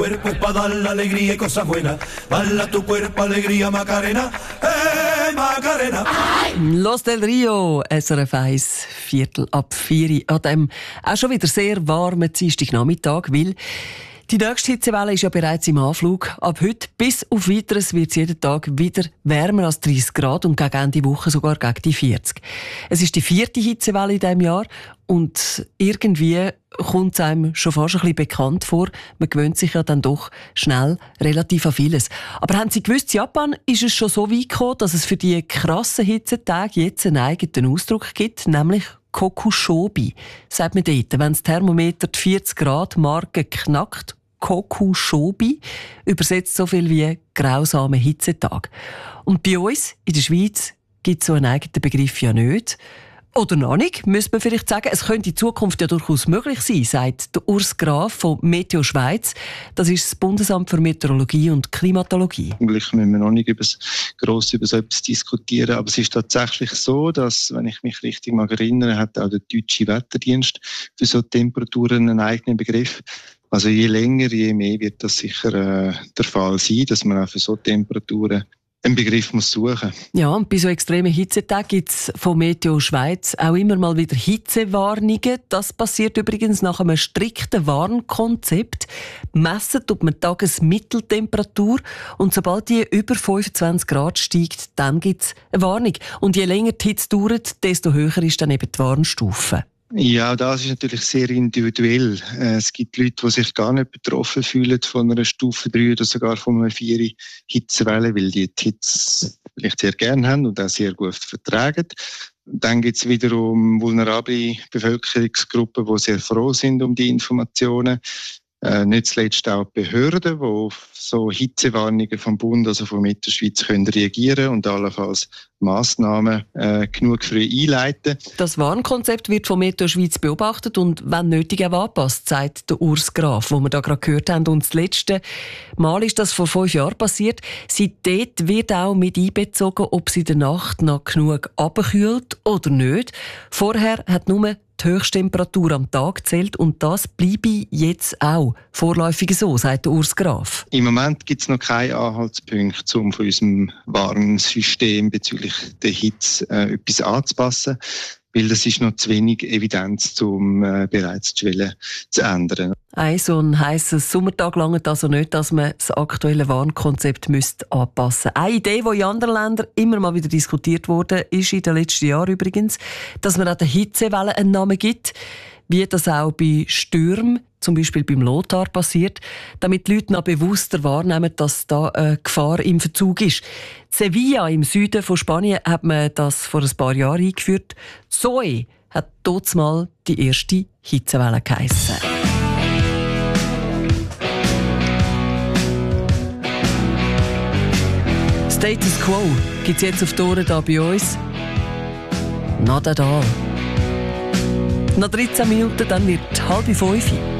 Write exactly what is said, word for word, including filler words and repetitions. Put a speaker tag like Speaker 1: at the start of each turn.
Speaker 1: cuerpo es para dar la alegría y cosas buenas. Bala tu cuerpo, alegría, Macarena. Eh, Macarena.
Speaker 2: Los del Rio, S R F eins, Viertel ab vier an dem auch schon wieder sehr warmen Dienstagnachmittag, weil die nächste Hitzewelle ist ja bereits im Anflug. Ab heute bis auf Weiteres wird es jeden Tag wieder wärmer als dreißig Grad und gegen Ende Woche sogar gegen die vierzig. Es ist die vierte Hitzewelle in diesem Jahr und irgendwie kommt es einem schon fast ein bisschen bekannt vor. Man gewöhnt sich ja dann doch schnell relativ an vieles. Aber haben Sie gewusst, in Japan ist es schon so weit gekommen, dass es für die krassen Hitzetage jetzt einen eigenen Ausdruck gibt, nämlich Kokushobi, sagt man dort, wenn das Thermometer die vierzig Grad Marke knackt. Kokushobi übersetzt so viel wie grausame Hitzetag. Und bei uns in der Schweiz gibt es so einen eigenen Begriff ja nicht. Oder noch nicht, müsste man vielleicht sagen. Es könnte in Zukunft ja durchaus möglich sein, sagt der Urs Graf von Meteo Schweiz. Das ist das Bundesamt für Meteorologie und Klimatologie.
Speaker 3: Eigentlich müssen wir noch nicht über gross über so etwas diskutieren. Aber es ist tatsächlich so, dass, wenn ich mich richtig mag erinnere, hat auch der deutsche Wetterdienst für so Temperaturen einen eigenen Begriff. Also je länger, je mehr wird das sicher äh, der Fall sein, dass man auch für so Temperaturen einen Begriff muss suchen.
Speaker 2: Ja, und bei so extremen Hitzetagen gibt es von Meteo Schweiz auch immer mal wieder Hitzewarnungen. Das passiert übrigens nach einem strikten Warnkonzept. Messen tut man Tagesmitteltemperatur und sobald die über fünfundzwanzig Grad steigt, dann gibt es eine Warnung. Und je länger die Hitze dauert, desto höher ist dann eben die Warnstufe.
Speaker 3: Ja, das ist natürlich sehr individuell. Es gibt Leute, die sich gar nicht betroffen fühlen von einer Stufe drei oder sogar von einer vier Hitzewelle, weil die die Hitze vielleicht sehr gerne haben und auch sehr gut vertragen. Dann gibt es wiederum vulnerable Bevölkerungsgruppen, die sehr froh sind um die Informationen. Äh, nicht zuletzt auch Behörden, die auf so Hitzewarnungen vom Bund, also von Mittelschweiz, können reagieren und allenfalls Massnahmen äh, genug früh einleiten.
Speaker 2: Das Warnkonzept wird von Meteo Schweiz beobachtet und wenn nötig auch angepasst, sagt der Urs Graf, wo wir da gerade gehört haben. Und das letzte Mal ist das vor fünf Jahren passiert. Seitdem wird auch mit einbezogen, ob sie in der Nacht noch genug abkühlt oder nicht. Vorher hat nur die Höchsttemperatur am Tag zählt und das bleibe jetzt auch vorläufig so, sagt der Urs Graf.
Speaker 3: Im Moment gibt es noch keinen Anhaltspunkt, um von unserem Warnsystem bezüglich der Hitze äh, etwas anzupassen, weil das ist noch zu wenig Evidenz, um äh, bereits die Schwelle zu ändern.
Speaker 2: Ein so ein heisses Sommertag langt also nicht, dass man das aktuelle Warnkonzept müsste anpassen müsste. Eine Idee, die in anderen Ländern immer mal wieder diskutiert wurde, ist in den letzten Jahren übrigens, dass man an der Hitzewelle einen Namen gibt, wie das auch bei Stürmen, zum Beispiel beim Lothar, passiert, damit die Leute noch bewusster wahrnehmen, dass da eine Gefahr im Verzug ist. Sevilla im Süden von Spanien hat man das vor ein paar Jahren eingeführt. Zoe hat dort mal die erste Hitzewelle geheissen. Status Quo gibt es jetzt auf die Ohren hier bei uns. Not at all. Noch dreizehn Minuten, dann wird halb fünf.